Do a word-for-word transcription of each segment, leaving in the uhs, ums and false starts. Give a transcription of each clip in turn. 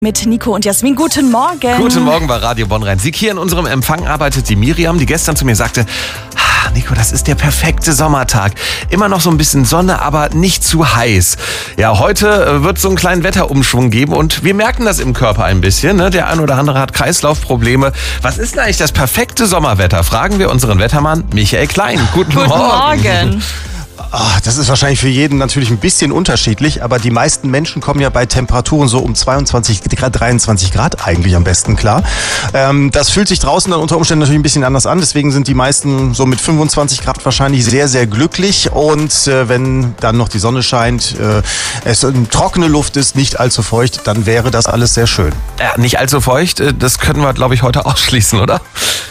Mit Nico und Jasmin. Guten Morgen. Guten Morgen bei Radio Bonn-Rhein-Sieg. Hier in unserem Empfang arbeitet die Miriam, die gestern zu mir sagte, ah, Nico, das ist der perfekte Sommertag. Immer noch so ein bisschen Sonne, aber nicht zu heiß. Ja, heute wird es so einen kleinen Wetterumschwung geben und wir merken das im Körper ein bisschen. Ne? Der ein oder andere hat Kreislaufprobleme. Was ist denn eigentlich das perfekte Sommerwetter? Fragen wir unseren Wettermann Michael Klein. Guten, Guten Morgen. Morgen. Ach, das ist wahrscheinlich für jeden natürlich ein bisschen unterschiedlich, aber die meisten Menschen kommen ja bei Temperaturen so um zweiundzwanzig, dreiundzwanzig Grad eigentlich am besten klar. Ähm, das fühlt sich draußen dann unter Umständen natürlich ein bisschen anders an, deswegen sind die meisten so mit fünfundzwanzig Grad wahrscheinlich sehr, sehr glücklich und äh, wenn dann noch die Sonne scheint, äh, es eine trockene Luft ist, nicht allzu feucht, dann wäre das alles sehr schön. Ja, nicht allzu feucht, das können wir, glaube ich, heute ausschließen, oder?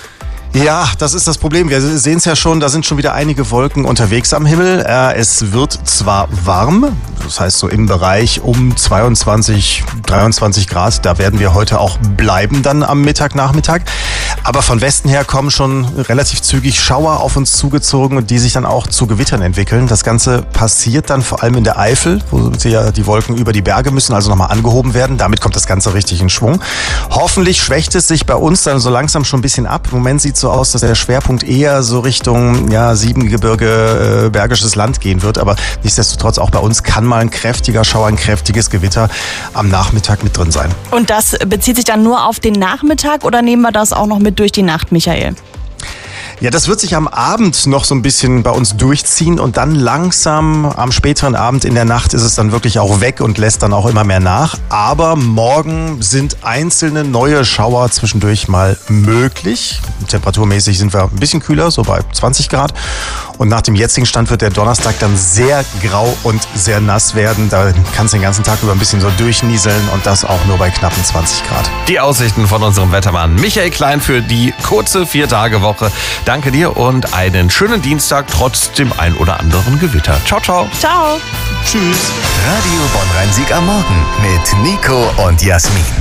Ja, das ist das Problem. Wir sehen es ja schon, da sind schon wieder einige Wolken unterwegs am Himmel. Es wird zwar warm, das heißt so im Bereich um zweiundzwanzig, dreiundzwanzig Grad, da werden wir heute auch bleiben dann am Mittag, Nachmittag. Aber von Westen her kommen schon relativ zügig Schauer auf uns zugezogen und die sich dann auch zu Gewittern entwickeln. Das Ganze passiert dann vor allem in der Eifel, wo ja die Wolken über die Berge müssen, also nochmal angehoben werden. Damit kommt das Ganze richtig in Schwung. Hoffentlich schwächt es sich bei uns dann so langsam schon ein bisschen ab. Im Moment sieht es so aus, dass der Schwerpunkt eher so Richtung ja, Siebengebirge, äh, Bergisches Land gehen wird. Aber nichtsdestotrotz auch bei uns kann mal ein kräftiger Schauer, ein kräftiges Gewitter am Nachmittag mit drin sein. Und das bezieht sich dann nur auf den Nachmittag oder nehmen wir das auch noch mit durch die Nacht, Michael? Ja, das wird sich am Abend noch so ein bisschen bei uns durchziehen und dann langsam am späteren Abend in der Nacht ist es dann wirklich auch weg und lässt dann auch immer mehr nach. Aber morgen sind einzelne neue Schauer zwischendurch mal möglich. Temperaturmäßig sind wir ein bisschen kühler, so bei zwanzig Grad. Und nach dem jetzigen Stand wird der Donnerstag dann sehr grau und sehr nass werden. Da kann es den ganzen Tag über ein bisschen so durchnieseln und das auch nur bei knappen zwanzig Grad. Die Aussichten von unserem Wettermann Michael Klein für die kurze Vier-Tage-Woche. Danke dir und einen schönen Dienstag trotz dem ein oder anderen Gewitter. Ciao, ciao. Ciao. Tschüss. Radio Bonn-Rhein-Sieg am Morgen mit Nico und Jasmin.